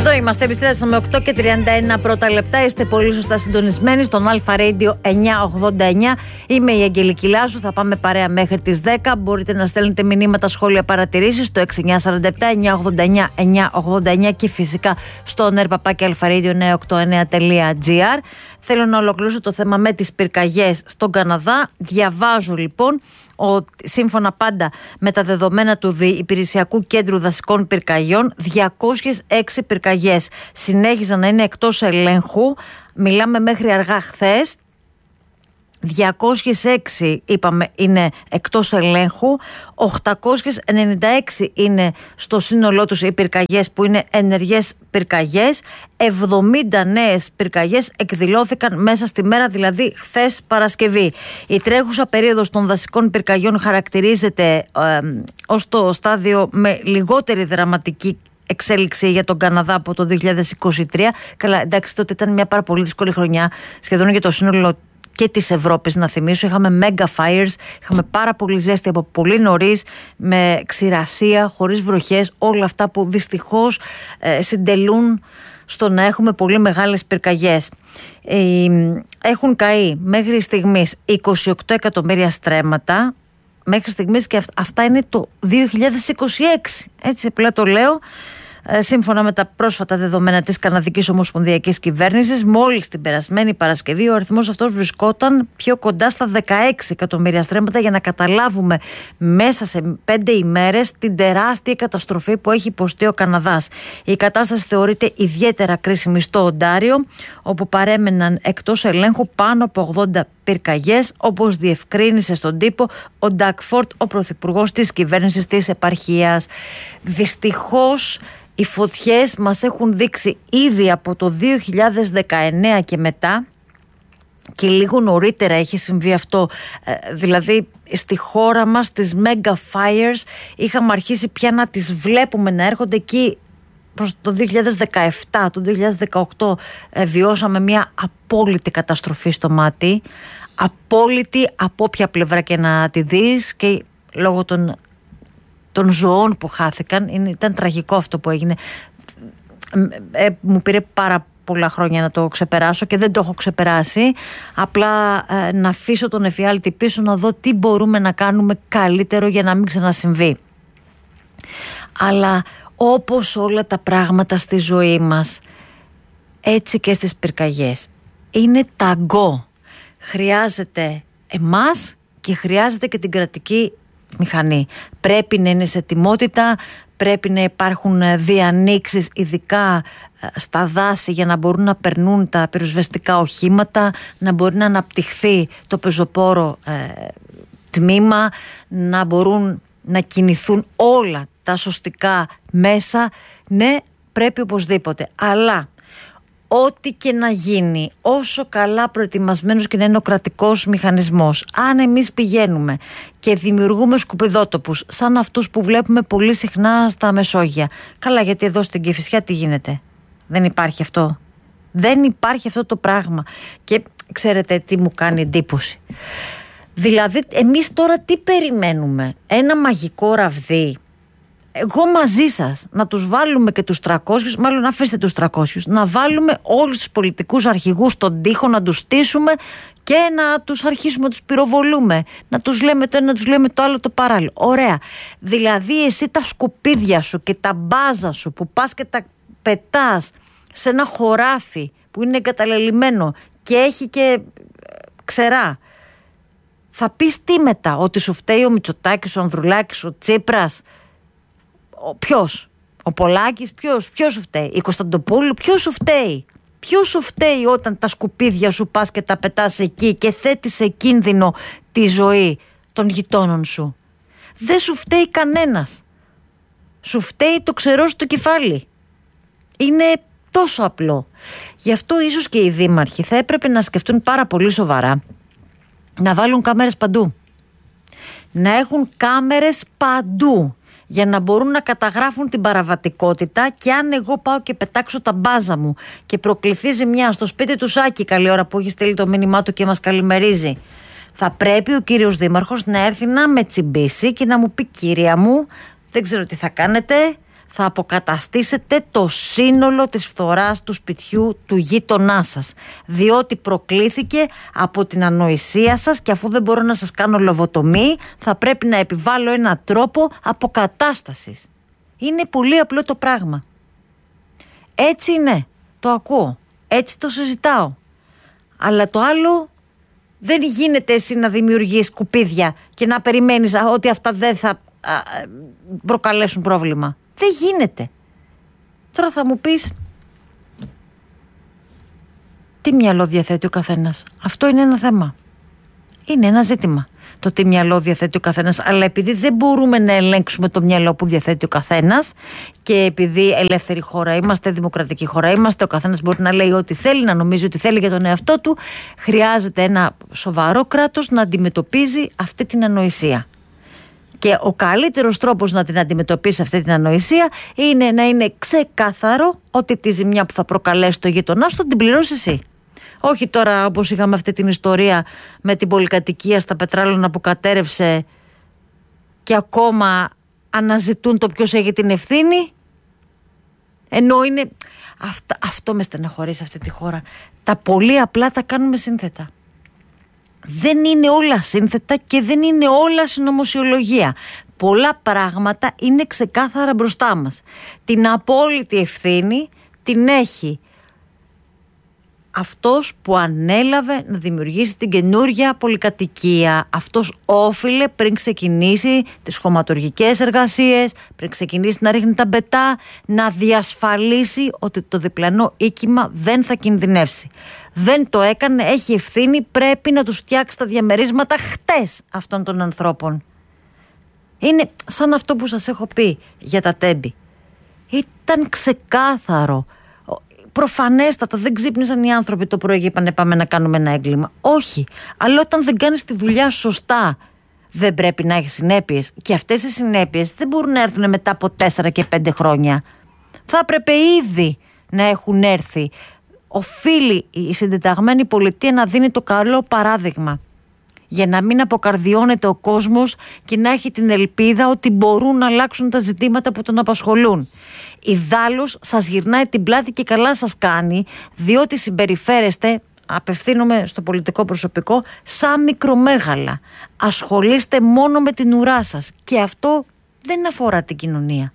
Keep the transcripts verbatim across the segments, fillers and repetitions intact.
Εδώ είμαστε, επιστρέψαμε οκτώ και τριάντα ένα πρώτα λεπτά. Είστε πολύ σωστά συντονισμένοι στον Αλφα Radio εννιακόσια ογδόντα εννιά. Είμαι η Αγγελική Λάζου, θα πάμε παρέα μέχρι τις δέκα. Μπορείτε να στέλνετε μηνύματα, σχόλια, παρατηρήσεις στο έξι εννιά τέσσερα επτά εννιακόσια ογδόντα εννιά εννιακόσια ογδόντα εννιά και φυσικά στο νερπαπάκι αλφα radio εννιακόσια ογδόντα εννιά τελεία τζι άρ. Θέλω να ολοκληρώσω το θέμα με τις πυρκαγιές στον Καναδά. Διαβάζω λοιπόν ότι σύμφωνα πάντα με τα δεδομένα του Διυπηρεσιακού Κέντρου Δασικών Πυρκαγιών, διακόσιες έξι πυρκαγιές συνέχιζαν να είναι εκτός ελέγχου. Μιλάμε μέχρι αργά χθες. διακόσιες έξι είπαμε είναι εκτός ελέγχου, οκτακόσιες ενενήντα έξι είναι στο σύνολό τους οι πυρκαγιές που είναι ενεργές πυρκαγιές, εβδομήντα νέες πυρκαγιές εκδηλώθηκαν μέσα στη μέρα, δηλαδή χθες Παρασκευή. Η τρέχουσα περίοδος των δασικών πυρκαγιών χαρακτηρίζεται ε, ως το στάδιο με λιγότερη δραματική εξέλιξη για τον Καναδά από το δύο χιλιάδες είκοσι τρία. Καλά, εντάξει, τότε ήταν μια πάρα πολύ δύσκολη χρονιά σχεδόν για το σύνολο και της Ευρώπης, να θυμίσω. Είχαμε mega fires, είχαμε πάρα πολύ ζέστη από πολύ νωρίς, με ξηρασία, χωρίς βροχές, όλα αυτά που δυστυχώς ε, συντελούν στο να έχουμε πολύ μεγάλες πυρκαγιές. Ε, έχουν καεί μέχρι στιγμής είκοσι οκτώ εκατομμύρια στρέμματα, μέχρι στιγμής, και αυτά είναι το δύο χιλιάδες είκοσι έξι, έτσι απλά το λέω. Σύμφωνα με τα πρόσφατα δεδομένα της Καναδικής Ομοσπονδιακής Κυβέρνησης, μόλις την περασμένη Παρασκευή ο αριθμός αυτός βρισκόταν πιο κοντά στα δεκαέξι εκατομμύρια στρέμματα, για να καταλάβουμε μέσα σε πέντε ημέρες την τεράστια καταστροφή που έχει υποστεί ο Καναδάς. Η κατάσταση θεωρείται ιδιαίτερα κρίσιμη στο Οντάριο, όπου παρέμεναν εκτός ελέγχου πάνω από ογδόντα πυρκαγιές, όπως διευκρίνησε στον τύπο ο Ντακ Φόρτ, ο πρωθυπουργός της κυβέρνησης της επαρχίας. Δυστυχώς οι φωτιές μας έχουν δείξει ήδη από το δύο χιλιάδες δεκαεννέα και μετά, και λίγο νωρίτερα έχει συμβεί αυτό, δηλαδή στη χώρα μας τις mega fires είχαμε αρχίσει πια να τις βλέπουμε να έρχονται εκεί προς το δύο χιλιάδες δεκαεπτά, το δύο χιλιάδες δεκαοκτώ ε, βιώσαμε μια απόλυτη καταστροφή στο μάτι, απόλυτη από όποια πλευρά και να τη δεις, και λόγω των των ζωών που χάθηκαν. Είναι, ήταν τραγικό αυτό που έγινε. Ε, ε, μου πήρε πάρα πολλά χρόνια να το ξεπεράσω και δεν το έχω ξεπεράσει. Απλά ε, να αφήσω τον εφιάλτη πίσω, να δω τι μπορούμε να κάνουμε καλύτερο για να μην ξανασυμβεί. Αλλά όπως όλα τα πράγματα στη ζωή μας, έτσι και στις πυρκαγιές, είναι ταγκό. Χρειάζεται εμάς και χρειάζεται και την κρατική μηχανή. Πρέπει να είναι σε ετοιμότητα, πρέπει να υπάρχουν διανοίξεις ειδικά στα δάση για να μπορούν να περνούν τα πυροσβεστικά οχήματα, να μπορεί να αναπτυχθεί το πεζοπόρο ε, τμήμα, να μπορούν να κινηθούν όλα τα σωστικά μέσα. Ναι, πρέπει οπωσδήποτε, αλλά ό,τι και να γίνει, όσο καλά προετοιμασμένος και να είναι ο κρατικός μηχανισμός, αν εμείς πηγαίνουμε και δημιουργούμε σκουπιδότοπους σαν αυτούς που βλέπουμε πολύ συχνά στα Μεσόγεια, καλά, γιατί εδώ στην Κηφισιά τι γίνεται? Δεν υπάρχει αυτό. Δεν υπάρχει αυτό το πράγμα. Και ξέρετε τι μου κάνει εντύπωση? Δηλαδή εμείς τώρα τι περιμένουμε? Ένα μαγικό ραβδί? Εγώ μαζί σας να τους βάλουμε και τους τριακόσιους, μάλλον αφήστε τους τριακόσιους, να βάλουμε όλους τους πολιτικούς αρχηγούς στον τοίχο, να τους στήσουμε και να τους αρχίσουμε να τους πυροβολούμε, να τους λέμε το ένα, να τους λέμε το άλλο, το παράλληλο. Ωραία. Δηλαδή εσύ τα σκουπίδια σου και τα μπάζα σου που πας και τα πετάς σε ένα χωράφι που είναι εγκαταλελειμμένο και έχει και ξερά, θα πεις τι μετά? Ότι σου φταίει ο Μητσοτάκης, ο Ανδρουλάκης, ο Τσίπρας? Ποιος? Ο Πολάκης? Ποιος? Ποιος σου φταίει? Η Κωνσταντοπούλου? Ποιος σου φταίει? Ποιος σου φταίει όταν τα σκουπίδια σου πας και τα πετάς εκεί και θέτεις σε κίνδυνο τη ζωή των γειτόνων σου? Δεν σου φταίει κανένας. Σου φταίει το ξερό σου το κεφάλι. Είναι τόσο απλό. Γι' αυτό ίσως και οι δήμαρχοι θα έπρεπε να σκεφτούν πάρα πολύ σοβαρά να βάλουν κάμερες παντού. Να έχουν κάμερες παντού, για να μπορούν να καταγράφουν την παραβατικότητα, και αν εγώ πάω και πετάξω τα μπάζα μου και προκληθεί ζημιά στο σπίτι του Σάκη, καλή ώρα που έχει στείλει το μήνυμά του και μας καλημερίζει, θα πρέπει ο κύριος Δήμαρχος να έρθει να με τσιμπήσει και να μου πει: κυρία μου, δεν ξέρω τι θα κάνετε, θα αποκαταστήσετε το σύνολο της φθοράς του σπιτιού του γείτονά σας, διότι προκλήθηκε από την ανοησία σας και αφού δεν μπορώ να σας κάνω λοβοτομή θα πρέπει να επιβάλλω έναν τρόπο αποκατάστασης. Είναι πολύ απλό το πράγμα. Έτσι είναι, το ακούω, έτσι το συζητάω. Αλλά το άλλο δεν γίνεται εσύ να δημιουργείς σκουπίδια και να περιμένεις α, ότι αυτά δεν θα α, προκαλέσουν πρόβλημα. Δεν γίνεται. Τώρα θα μου πεις, τι μυαλό διαθέτει ο καθένας. Αυτό είναι ένα θέμα. Είναι ένα ζήτημα. Το τι μυαλό διαθέτει ο καθένας, αλλά επειδή δεν μπορούμε να ελέγξουμε το μυαλό που διαθέτει ο καθένας και επειδή ελεύθερη χώρα είμαστε, δημοκρατική χώρα είμαστε, ο καθένας μπορεί να λέει ό,τι θέλει, να νομίζει ότι θέλει για τον εαυτό του, χρειάζεται ένα σοβαρό κράτος να αντιμετωπίζει αυτή την ανοησία. Και ο καλύτερος τρόπος να την αντιμετωπίσει αυτή την ανοησία είναι να είναι ξεκάθαρο ότι τη ζημιά που θα προκαλέσει το γείτονά σου την πληρώσει εσύ. Όχι τώρα όπως είχαμε αυτή την ιστορία με την πολυκατοικία στα Πετράλωνα που κατέρευσε και ακόμα αναζητούν το ποιος έχει την ευθύνη. Ενώ είναι... Αυτό, αυτό με στεναχωρεί σε αυτή τη χώρα. Τα πολύ απλά τα κάνουμε σύνθετα. Δεν είναι όλα σύνθετα και δεν είναι όλα συνωμοσιολογία. Πολλά πράγματα είναι ξεκάθαρα μπροστά μας. Την απόλυτη ευθύνη την έχει αυτός που ανέλαβε να δημιουργήσει την καινούργια πολυκατοικία. Αυτός όφιλε πριν ξεκινήσει τις χωματουργικές εργασίες, πριν ξεκινήσει να ρίχνει τα μπετά, να διασφαλίσει ότι το διπλανό οίκημα δεν θα κινδυνεύσει. Δεν το έκανε, έχει ευθύνη, πρέπει να τους φτιάξει τα διαμερίσματα χτες αυτών των ανθρώπων. Είναι σαν αυτό που σας έχω πει για τα Τέμπη. Ήταν ξεκάθαρο. Προφανέστατα δεν ξύπνησαν οι άνθρωποι το πρωί και είπανε πάμε να κάνουμε ένα έγκλημα. Όχι. Αλλά όταν δεν κάνεις τη δουλειά σωστά, δεν πρέπει να έχει συνέπειες. Και αυτές οι συνέπειες δεν μπορούν να έρθουν μετά από τέσσερα και πέντε χρόνια. Θα έπρεπε ήδη να έχουν έρθει. Οφείλει η συντεταγμένη πολιτεία να δίνει το καλό παράδειγμα. Για να μην αποκαρδιώνεται ο κόσμος και να έχει την ελπίδα ότι μπορούν να αλλάξουν τα ζητήματα που τον απασχολούν. Ιδάλλως σας γυρνάει την πλάτη και καλά σας κάνει, διότι συμπεριφέρεστε, απευθύνομαι στο πολιτικό προσωπικό, σαν μικρομέγαλα. Ασχολείστε μόνο με την ουρά σας και αυτό δεν αφορά την κοινωνία.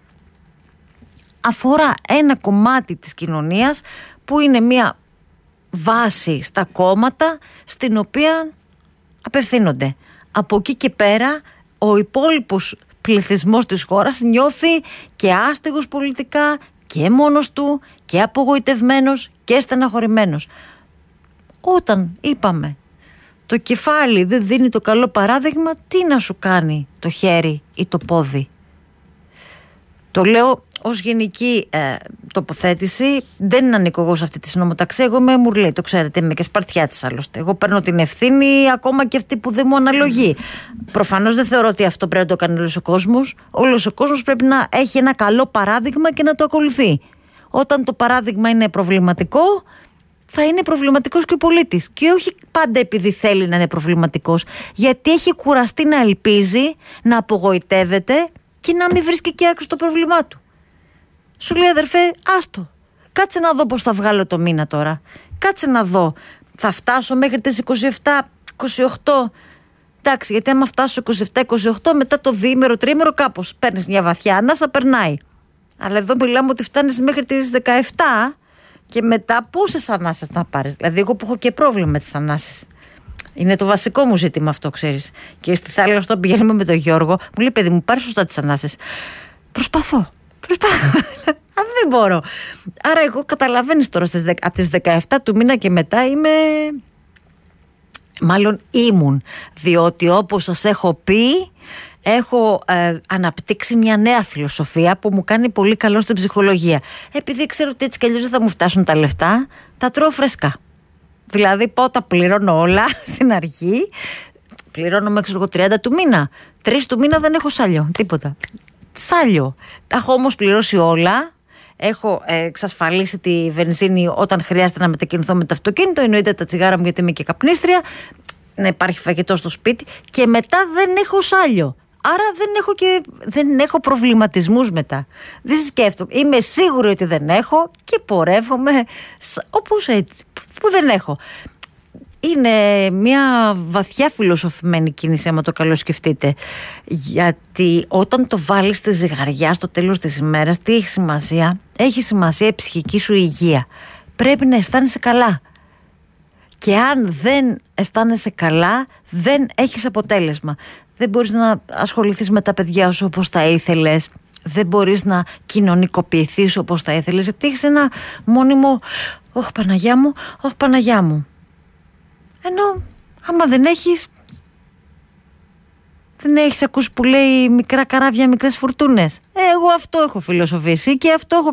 Αφορά ένα κομμάτι της κοινωνίας που είναι μια βάση στα κόμματα στην οποία απευθύνονται. Από εκεί και πέρα ο υπόλοιπος πληθυσμός της χώρας νιώθει και άστεγος πολιτικά και μόνος του και απογοητευμένος και στεναχωρημένος. Όταν είπαμε το κεφάλι δεν δίνει το καλό παράδειγμα, τι να σου κάνει το χέρι ή το πόδι? Το λέω ως γενική ε, τοποθέτηση, δεν ανήκω εγώ σε αυτή τη συνομοταξία. Εγώ είμαι μουρλή, το ξέρετε, είμαι και Σπαρτιάτης άλλωστε. Εγώ παίρνω την ευθύνη ακόμα και αυτή που δεν μου αναλογεί. Προφανώς δεν θεωρώ ότι αυτό πρέπει να το κάνει όλος ο κόσμος. Όλος ο κόσμος πρέπει να έχει ένα καλό παράδειγμα και να το ακολουθεί. Όταν το παράδειγμα είναι προβληματικό, θα είναι προβληματικός και ο πολίτης. Και όχι πάντα επειδή θέλει να είναι προβληματικός, γιατί έχει κουραστεί να ελπίζει, να απογοητεύεται και να μην βρίσκει και άκρη στο πρόβλημά του. Σου λέει αδερφέ, άστο, κάτσε να δω πώς θα βγάλω το μήνα τώρα. Κάτσε να δω, θα φτάσω μέχρι τις είκοσι επτά είκοσι οκτώ. Εντάξει, γιατί άμα φτάσω είκοσι επτά είκοσι οκτώ, μετά το διήμερο, τρίμερο κάπως παίρνεις μια βαθιά ανάσα, περνάει. Αλλά εδώ μιλάμε ότι φτάνεις μέχρι τις δεκαεπτά και μετά πόσες ανάσες να πάρεις? Δηλαδή εγώ που έχω και πρόβλημα με τις ανάσεις. Είναι το βασικό μου ζήτημα αυτό, ξέρεις. Και στη θάλασσα όταν πηγαίνουμε με τον Γιώργο, μου λέει παιδί μου, πάρε σωστά τις ανάσες. Προσπαθώ. Προσπαθώ. Αν δεν μπορώ. Άρα εγώ καταλαβαίνεις τώρα στις, από τις δεκαεπτά του μήνα και μετά είμαι... Μάλλον ήμουν. Διότι όπως σας έχω πει, έχω ε, αναπτύξει μια νέα φιλοσοφία που μου κάνει πολύ καλό στην ψυχολογία. Επειδή ξέρω ότι έτσι κι αλλιώς δεν θα μου φτάσουν τα λεφτά, τα τρώω φρεσκά. Δηλαδή πάω, τα πληρώνω όλα στην αρχή. Πληρώνω μέχρι εγώ τριάντα του μήνα. Τρεις του μήνα δεν έχω σάλιο, τίποτα. Σάλιο. Τα έχω όμως πληρώσει όλα. Έχω ε, εξασφαλίσει τη βενζίνη όταν χρειάζεται να μετακινηθώ με το αυτοκίνητο. Εννοείται τα τσιγάρα μου γιατί είμαι και καπνίστρια. Να υπάρχει φαγητό στο σπίτι. Και μετά δεν έχω σάλιο. Άρα δεν έχω και δεν έχω προβληματισμούς μετά. Δεν σκέφτομαι. Είμαι σίγουρη ότι δεν έχω και πορεύομαι όπως έτσι, που δεν έχω. Είναι μια βαθιά φιλοσοφημένη κίνηση, άμα το καλοσκεφτείτε. Γιατί όταν το βάλεις στη ζυγαριά στο τέλος της ημέρας, τι έχει σημασία? Έχει σημασία η ψυχική σου υγεία. Πρέπει να αισθάνεσαι καλά. Και αν δεν αισθάνεσαι καλά, δεν έχεις αποτέλεσμα. Δεν μπορείς να ασχοληθείς με τα παιδιά σου όπως τα ήθελες. Δεν μπορείς να κοινωνικοποιηθείς όπως τα ήθελες. Γιατί έχεις ένα μόνιμο «Ωχ Παναγιά μου, ωχ Παναγιά μου». Ενώ άμα δεν έχεις, δεν έχεις ακούσει που λέει μικρά καράβια, μικρές φουρτούνες. Εγώ αυτό έχω φιλοσοφήσει και αυτό έχω